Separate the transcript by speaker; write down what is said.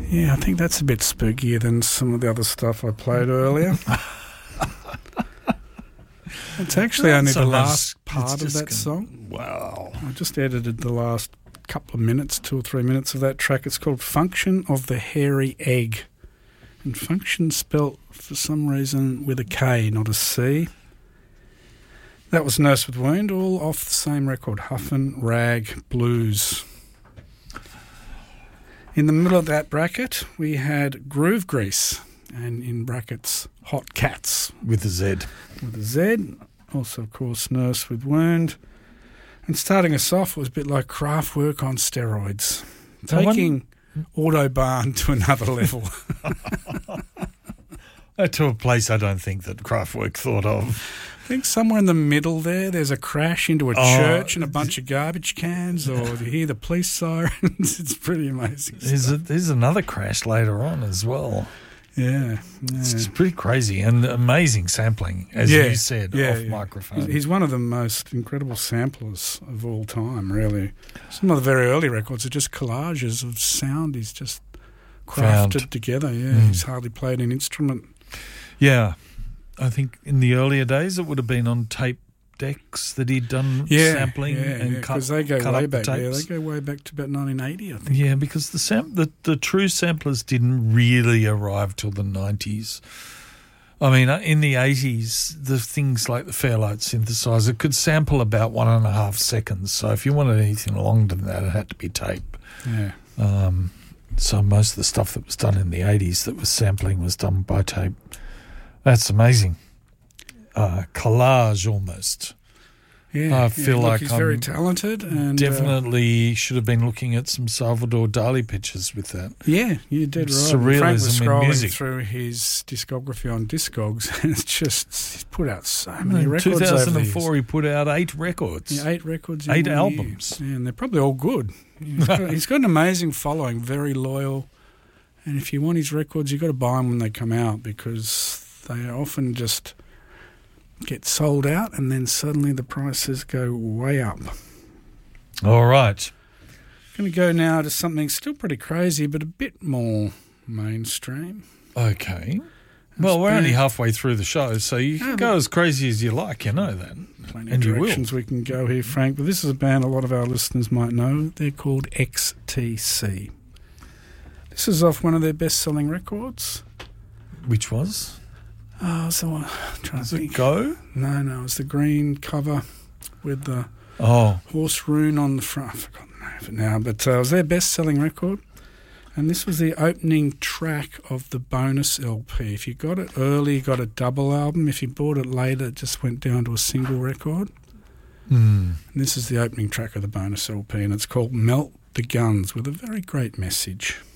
Speaker 1: Yeah, I think that's a bit spookier than some of the other stuff I played earlier. It's actually only the last part of that song.
Speaker 2: Wow.
Speaker 1: I just edited the last couple of minutes, 2 or 3 minutes of that track. It's called Function of the Hairy Egg. And function spelt, for some reason, with a K, not a C. That was Nurse with Wound, all off the same record, Huffin' Rag Blues. In the middle of that bracket, we had Groove Grease, and in brackets, Hot Cats.
Speaker 2: With a Z.
Speaker 1: With a Z. Also, of course, Nurse with Wound. And starting us off was a bit like Kraftwerk on steroids. Taking Autobahn to another level.
Speaker 2: To a place I don't think that Kraftwerk thought of.
Speaker 1: I think somewhere in the middle there's a crash into a church and a bunch of garbage cans, or you hear the police sirens. It's pretty amazing.
Speaker 2: There's another crash later on as well.
Speaker 1: Yeah.
Speaker 2: It's pretty crazy and amazing sampling, as you said, off microphone.
Speaker 1: He's one of the most incredible samplers of all time, really. Some of the very early records are just collages of sound he's just crafted together. Yeah, He's hardly played an instrument.
Speaker 2: Yeah. I think in the earlier days it would have been on tape decks that he'd done sampling and cut,
Speaker 1: they go
Speaker 2: cut
Speaker 1: way
Speaker 2: up
Speaker 1: back.
Speaker 2: the tapes.
Speaker 1: Yeah, they go way back to about 1980, I think.
Speaker 2: Yeah, because the true samplers didn't really arrive till the 90s. I mean, in the 80s, the things like the Fairlight synthesizer could sample about 1.5 seconds. So if you wanted anything longer than that, it had to be tape.
Speaker 1: Yeah.
Speaker 2: So most of the stuff that was done in the 80s that was sampling was done by tape. That's amazing. Collage almost.
Speaker 1: Yeah,
Speaker 2: I feel like
Speaker 1: he's
Speaker 2: I'm
Speaker 1: very talented and
Speaker 2: definitely should have been looking at some Salvador Dali pictures with that.
Speaker 1: Yeah, you did right.
Speaker 2: Surrealism
Speaker 1: Frank was
Speaker 2: in
Speaker 1: scrolling
Speaker 2: music.
Speaker 1: through his discography on Discogs, and it's just he's put out so many records.
Speaker 2: In
Speaker 1: over the
Speaker 2: 2004,
Speaker 1: years.
Speaker 2: he put out 8 records.
Speaker 1: Yeah, 8 records, in
Speaker 2: 8
Speaker 1: 1
Speaker 2: albums.
Speaker 1: year. Yeah, and they're probably all good. He's got an amazing following, very loyal. And if you want his records, you've got to buy them when they come out, because they often just get sold out and then suddenly the prices go way up.
Speaker 2: All right.
Speaker 1: Going to go now to something still pretty crazy, but a bit more mainstream.
Speaker 2: Okay. Well, we're only halfway through the show, so you can go as crazy as you like, you know that.
Speaker 1: Plenty of directions we can go here, Frank. But this is a band a lot of our listeners might know. They're called XTC. This is off one of their best-selling records.
Speaker 2: Which was?
Speaker 1: Oh, so I'm trying to think.
Speaker 2: It Go?
Speaker 1: No, it was the green cover with the horse rune on the front. I've forgotten the name of it now, but it was their best-selling record. And this was the opening track of the bonus LP. If you got it early, you got a double album. If you bought it later, it just went down to a single record. And this is the opening track of the bonus LP, and it's called Melt the Guns, with a very great message.